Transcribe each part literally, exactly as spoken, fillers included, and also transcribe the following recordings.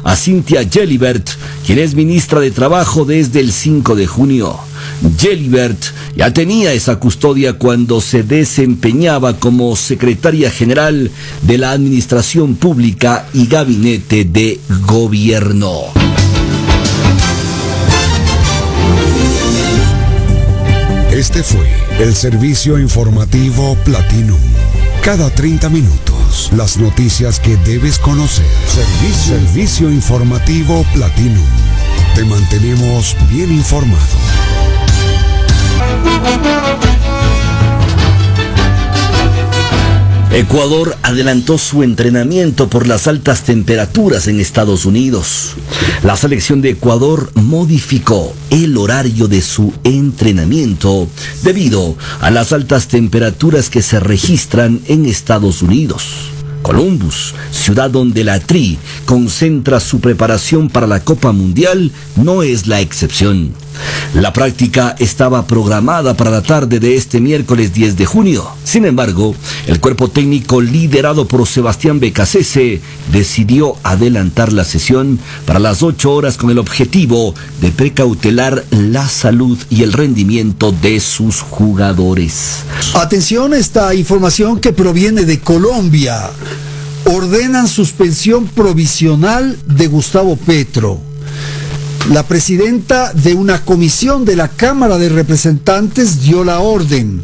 a Cynthia Gelibert, quien es ministra de Trabajo desde el cinco de junio. Gelibert ya tenía esa custodia cuando se desempeñaba como secretaria general de la Administración Pública y Gabinete de Gobierno. Este fue el servicio informativo Platinum. Cada treinta minutos, las noticias que debes conocer. Servicio, servicio informativo Platinum. Te mantenemos bien informado. Ecuador adelantó su entrenamiento por las altas temperaturas en Estados Unidos. La selección de Ecuador modificó el horario de su entrenamiento debido a las altas temperaturas que se registran en Estados Unidos. Columbus, ciudad donde la Tri concentra su preparación para la Copa Mundial, no es la excepción. La práctica estaba programada para la tarde de este miércoles diez de junio. Sin embargo, el cuerpo técnico liderado por Sebastián Becasese decidió adelantar la sesión para las ocho horas con el objetivo de precautelar la salud y el rendimiento de sus jugadores. Atención a esta información que proviene de Colombia. Ordenan suspensión provisional de Gustavo Petro. La presidenta de una comisión de la Cámara de Representantes dio la orden.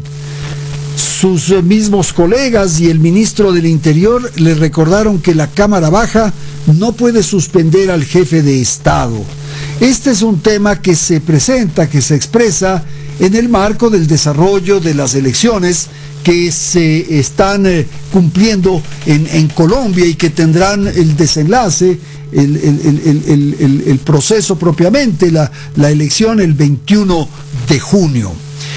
Sus mismos colegas y el ministro del Interior le recordaron que la Cámara Baja no puede suspender al jefe de Estado. Este es un tema que se presenta, que se expresa en el marco del desarrollo de las elecciones que se están eh, cumpliendo en, en Colombia y que tendrán el desenlace, el, el, el, el, el, el proceso propiamente, la, la elección el veintiuno de junio.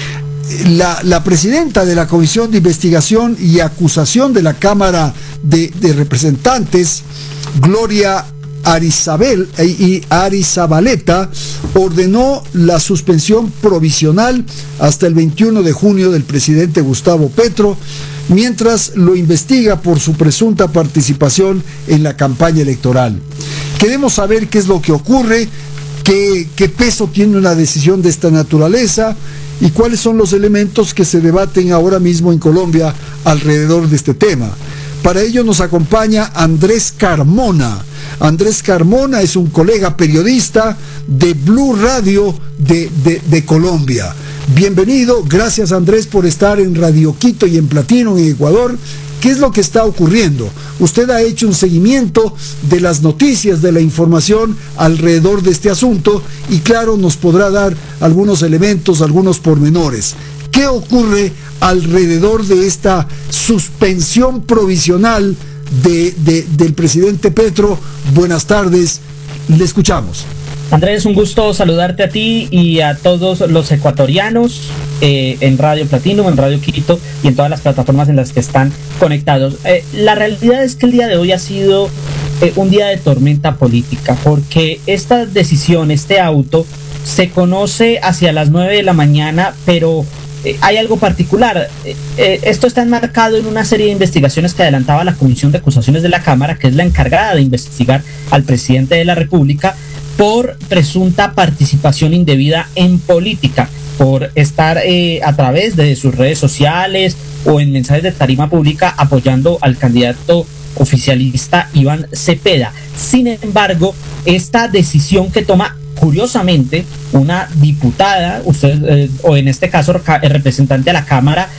La, la presidenta de la Comisión de Investigación y Acusación de la Cámara de, de Representantes, Gloria Arizabel y Arizabaleta, ordenó la suspensión provisional hasta el veintiuno de junio del presidente Gustavo Petro, mientras lo investiga por su presunta participación en la campaña electoral. Queremos saber qué es lo que ocurre, qué, qué peso tiene una decisión de esta naturaleza y cuáles son los elementos que se debaten ahora mismo en Colombia alrededor de este tema. Para ello nos acompaña Andrés Carmona. Andrés Carmona es un colega periodista de Blue Radio de, de, de Colombia. Bienvenido, gracias Andrés por estar en Radio Quito y en Platino en Ecuador. ¿Qué es lo que está ocurriendo? Usted ha hecho un seguimiento de las noticias, de la información alrededor de este asunto y claro, nos podrá dar algunos elementos, algunos pormenores. ¿Qué ocurre alrededor de esta suspensión provisional de, de, del presidente Petro? Buenas tardes, le escuchamos. Andrés, un gusto saludarte a ti y a todos los ecuatorianos eh, en Radio Platinum, en Radio Quito y en todas las plataformas en las que están conectados. Eh, la realidad es que el día de hoy ha sido eh, un día de tormenta política, porque esta decisión, este auto, se conoce hacia las nueve de la mañana, pero Eh, hay algo particular. Eh, eh, esto está enmarcado en una serie de investigaciones que adelantaba la Comisión de Acusaciones de la Cámara, que es la encargada de investigar al presidente de la República por presunta participación indebida en política, por estar eh, a través de sus redes sociales o en mensajes de tarima pública apoyando al candidato oficialista Iván Cepeda. Sin embargo, esta decisión que toma curiosamente una diputada, usted eh, o en este caso el representante a la Cámara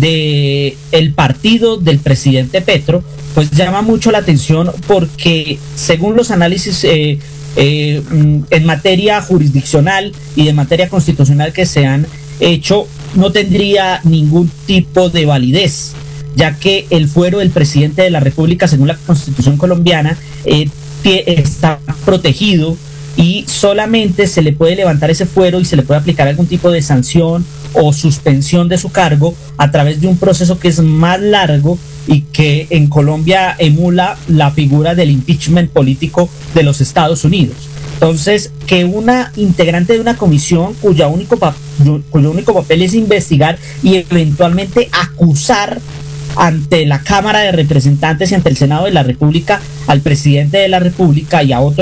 de el partido del presidente Petro, pues llama mucho la atención porque según los análisis eh, eh, en materia jurisdiccional y de materia constitucional que se han hecho, no tendría ningún tipo de validez, ya que el fuero del presidente de la República, según la Constitución colombiana, eh, está protegido y solamente se le puede levantar ese fuero y se le puede aplicar algún tipo de sanción o suspensión de su cargo a través de un proceso que es más largo y que en Colombia emula la figura del impeachment político de los Estados Unidos. Entonces, que una integrante de una comisión cuyo único, pa- cuyo único papel es investigar y eventualmente acusar ante la Cámara de Representantes y ante el Senado de la República al presidente de la República y a otros